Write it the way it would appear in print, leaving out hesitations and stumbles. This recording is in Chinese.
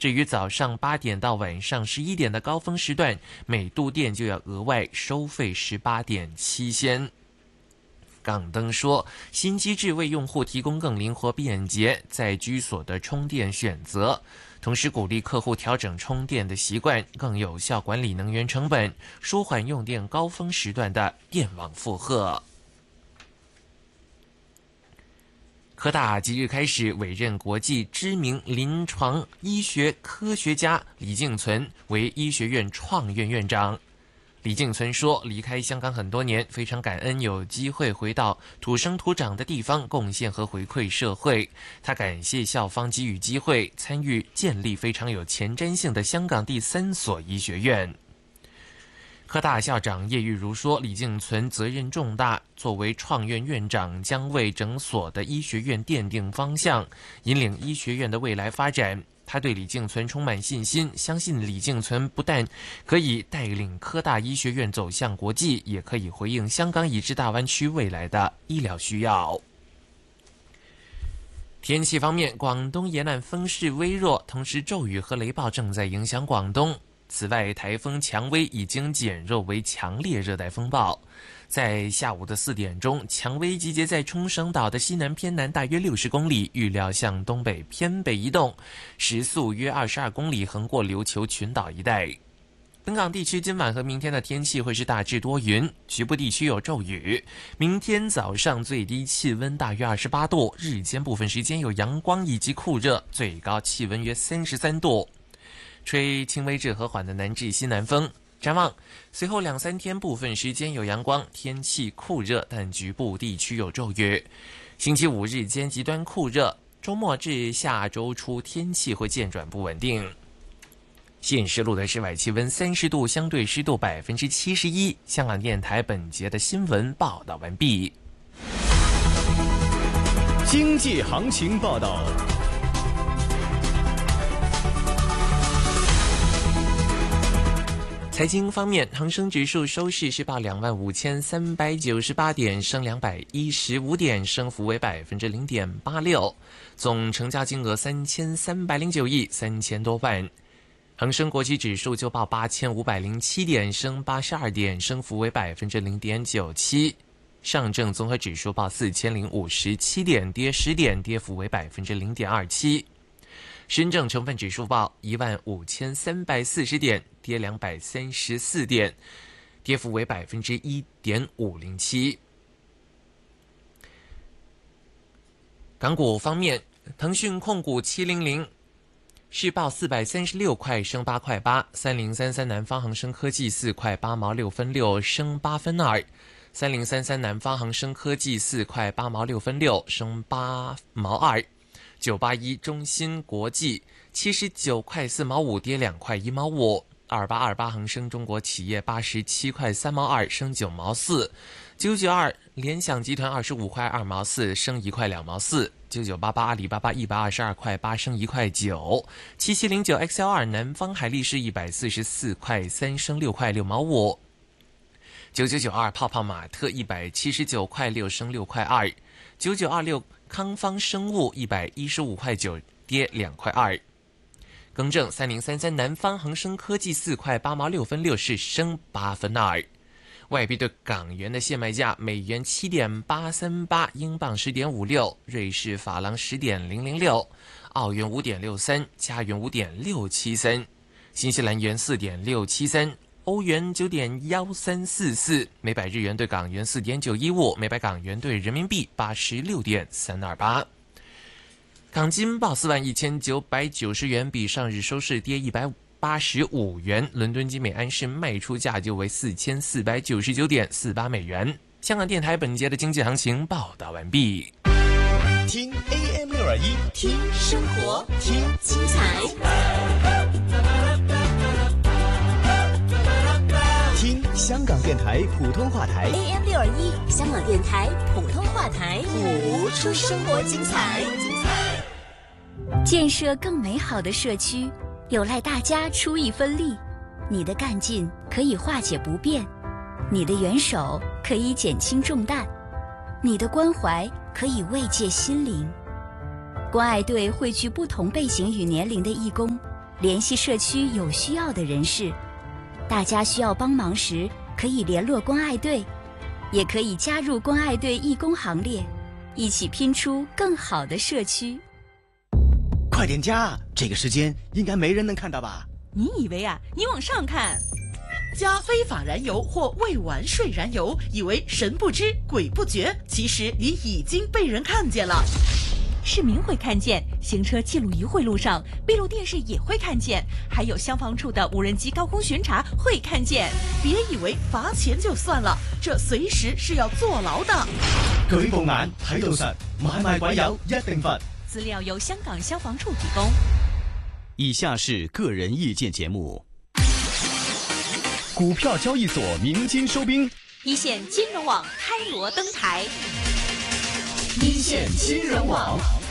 至于早上8点到晚上11点的高峰时段，每度电就要额外收费18.7仙。港灯说，新机制为用户提供更灵活便捷在居所的充电选择，同时鼓励客户调整充电的习惯，更有效管理能源成本，舒缓用电高峰时段的电网负荷。科大即日开始委任国际知名临床医学科学家李敬存为医学院创院院长。李敬存说，离开香港很多年，非常感恩有机会回到土生土长的地方，贡献和回馈社会。他感谢校方给予机会，参与建立非常有前瞻性的香港第3所医学院。科大校长叶玉如说，李敬存责任重大，作为创院院长，将为整所的医学院奠定方向，引领医学院的未来发展。他对李敬存充满信心，相信李敬存不但可以带领科大医学院走向国际，也可以回应香港以至大湾区未来的医疗需要。天气方面，广东沿岸风势微弱，同时骤雨和雷暴正在影响广东。此外，台风蔷薇已经减弱为强烈热带风暴。在下午的4点钟，蔷薇集结在冲绳岛的西南偏南大约60公里，预料向东北偏北移动，时速约22公里，横过琉球群岛一带。本港地区今晚和明天的天气会是大致多云，局部地区有骤雨。明天早上最低气温大约28度，日间部分时间有阳光以及酷热，最高气温约33度。吹轻微至和缓的南至西南风。展望随后2-3天部分时间有阳光，天气酷热，但局部地区有骤雨。星期5日间极端酷热，周末至下周初天气会渐转不稳定。现时录的室外气温30度，相对湿度71%。香港电台本节的新闻报道完毕。 经济行情报道。 财经方面，恒生指数收市是报25,398点，升215点，升幅为0.86%，总成交金额3309亿3000多万。恒生国际指数就报8507点，升82点，升幅为0.97%。上证综合指数报4057点，跌10点，跌幅为0.27%。深证成分指数报15340点，跌234点，跌幅为1.507%。港股方面，腾讯控股700是报436块，升8块8；3033南方恒生科技4块8毛6分6，升8分2；3033南方恒生科技4块8毛6分6，升8毛2；981中芯国际79块4毛5，跌2块1毛5；2828恒生中国企业87块3毛2，升9毛4；992联想集团25块2毛4，升1块2毛4；9988阿里巴巴122块8，升1块9；7709 XL2南方海力士144块3，升6块6毛5；9992泡泡玛特179块6，升6块2；9926康方生物115块9，跌2块2。更正3033南方恒生科技4块8毛6分6，是升8分2。外币对港元的现卖价：美元7.838，英镑10.56，瑞士法郎10.006，澳元5.63，加元5.673，新西兰元4.673。欧元9.1344，每百日元对港元4.915，每百港元对人民币86.328。港金报41990元，比上日收市跌185元。伦敦金每安士卖出价就为4499.48美元。香港电台本节的经济行情报道完毕。 听 AM621， 听生活，听精彩。 听香港电台普通话台 AM621，香港电台普通话台， 谱出生活精彩。 建设更美好的社区，有赖大家出一分力。你的干劲可以化解不便，你的援手可以减轻重担，你的关怀可以慰藉心灵。关爱队汇聚不同背景与年龄的义工， 联系社区有需要的人士。大家需要帮忙时，可以联络关爱队，也可以加入关爱队义工行列，一起拼出更好的社区。 快点加，这个时间应该没人能看到吧？ 你以为啊？你往上看，加非法燃油或未完税燃油，以为神不知鬼不觉，其实你已经被人看见了。市民会看见，行车记录仪会录上，闭路电视也会看见，还有消防处的无人机高空巡查会看见。别以为罚钱就算了，这隨時是要坐牢的。 舉報眼睇到實，買賣鬼友一定罰。 資料由香港消防處提供。 以下是个人意见节目。股票交易所鸣金收兵， 一线金融网开锣登台。 一线金融网。